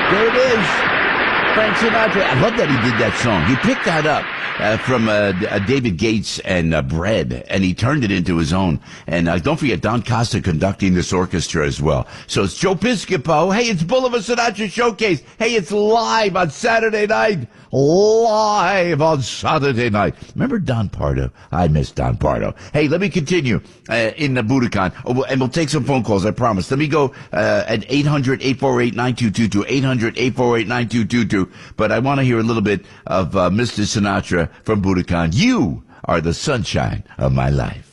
There it is. Frank Sinatra. I love that he did that song. He picked that up from David Gates and Bread, and he turned it into his own. And don't forget, Don Costa conducting this orchestra as well. So it's Joe Piscopo. Hey, it's Boulevard Sinatra Showcase. Hey, it's live on Saturday night. Live on Saturday night. Remember Don Pardo? I miss Don Pardo. Hey, let me continue in the Budokan. Oh, and we'll take some phone calls, I promise. Let me go at 800-848-9222, 800-848-9222. But I want to hear a little bit of Mr. Sinatra from Budokan. You are the sunshine of my life.